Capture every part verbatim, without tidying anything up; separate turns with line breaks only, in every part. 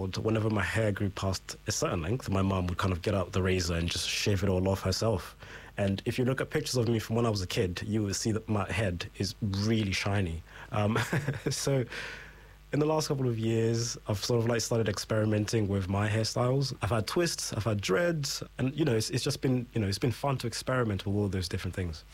child, whenever my hair grew past a certain length, my mum would kind of get out the razor and just shave it all off herself. And if you look at pictures of me from when I was a kid, you will see that my head is really shiny. Um, so in the last couple of years, I've sort of like started experimenting with my hairstyles. I've had twists, I've had dreads, and you know, it's, it's just been, you know, it's been fun to experiment with all those different things.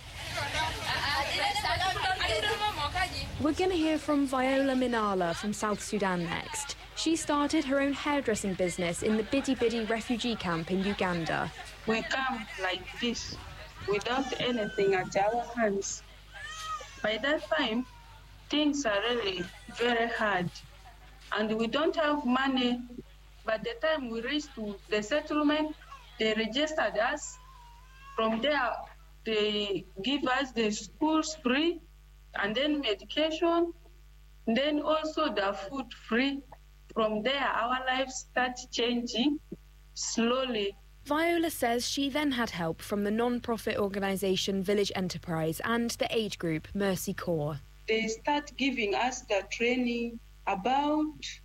We're going to hear from Viola Minala from South Sudan next. She started her own hairdressing business in the Bidi Bidi refugee camp in Uganda.
We come like this, without anything at our hands. By that time, things are really very hard, and we don't have money. By the time we reached to the settlement, they registered us. From there, they give us the schools free, and then medication, then also the food free. From there, our lives start changing slowly.
Viola says she then had help from the non-profit organisation Village Enterprise and the age group Mercy Corps.
They start giving us the training about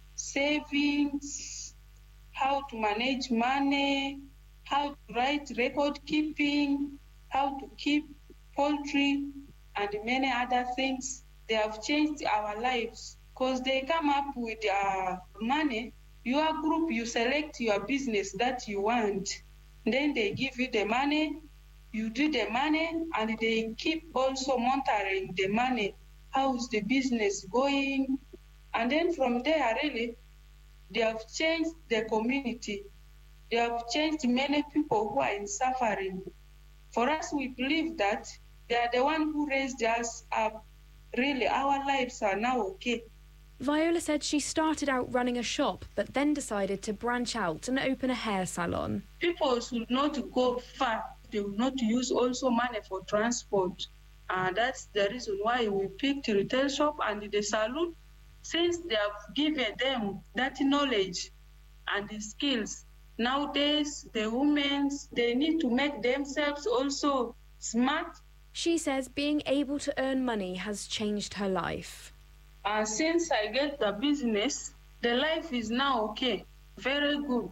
savings, how to manage money, how to write record keeping, how to keep poultry, and many other things. They have changed our lives because they come up with uh, money. Your group, you select your business that you want. Then they give you the money, you do the money, and they keep also monitoring the money. How's the business going? And then from there, really, they have changed the community. They have changed many people who are in suffering. For us, we believe that they are the one who raised us up. Really, our lives are now okay.
Viola said she started out running a shop, but then decided to branch out and open a hair salon.
People should not go far. They will not use also money for transport. And that's the reason why we picked the retail shop and the salon, since they have given them that knowledge and the skills. Nowadays, the women, they need to make themselves also smart.
She says being able to earn money has changed her life.
And since I get the business, the life is now okay, very good.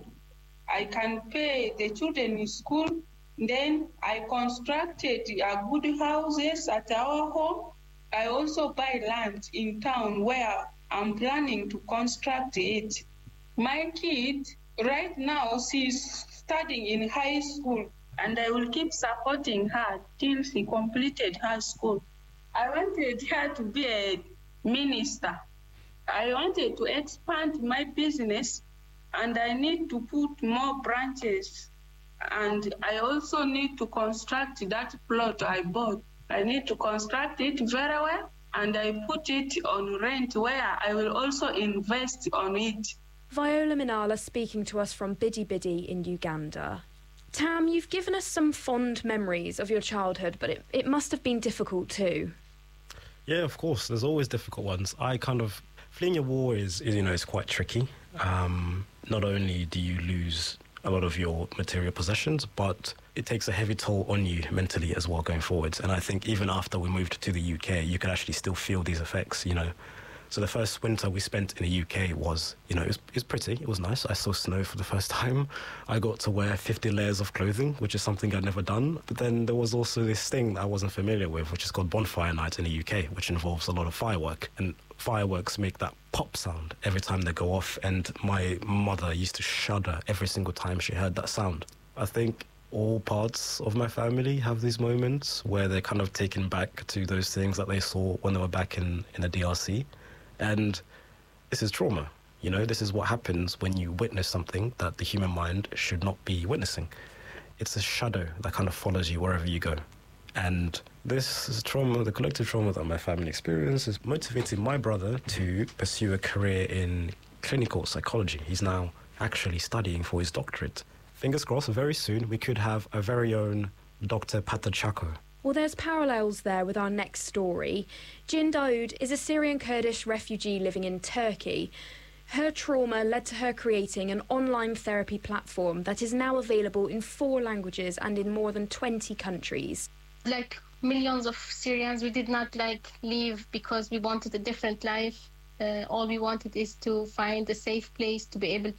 I can pay the children in school. Then I constructed uh, good houses at our home. I also buy land in town where I'm planning to construct it. My kid, right now, she's studying in high school, and I will keep supporting her till she completed her school. I wanted her to be a minister. I wanted to expand my business, and I need to put more branches. And I also need to construct that plot I bought. I need to construct it very well, and I put it on rent where I will also invest on it.
Viola Minala speaking to us from Bidi Bidi in Uganda. Tam, you've given us some fond memories of your childhood, but it, it must have been difficult too.
Yeah, of course. There's always difficult ones. I kind of... Fleeing a war is, is you know, it's quite tricky. Um, not only do you lose a lot of your material possessions, but it takes a heavy toll on you mentally as well going forwards. And I think even after we moved to the U K, you could actually still feel these effects, you know. So the first winter we spent in the U K was, you know, it was, it was pretty, it was nice. I saw snow for the first time. I got to wear fifty layers of clothing, which is something I'd never done. But then there was also this thing that I wasn't familiar with, which is called bonfire night in the U K, which involves a lot of firework. And fireworks make that pop sound every time they go off. And my mother used to shudder every single time she heard that sound. I think all parts of my family have these moments where they're kind of taken back to those things that they saw when they were back in, in the D R C. And this is trauma. You know, this is what happens when you witness something that the human mind should not be witnessing. It's a shadow that kind of follows you wherever you go. And this is trauma, the collective trauma that my family experiences, motivated my brother to pursue a career in clinical psychology. He's now actually studying for his doctorate. Fingers crossed, very soon we could have a very own Doctor Patachako.
Well, there's parallels there with our next story. Jin Daoud is a Syrian Kurdish refugee living in Turkey. Her trauma led to her creating an online therapy platform that is now available in four languages and in more than twenty countries.
Like millions of Syrians, we did not like leave because we wanted a different life. Uh, all we wanted is to find a safe place to be able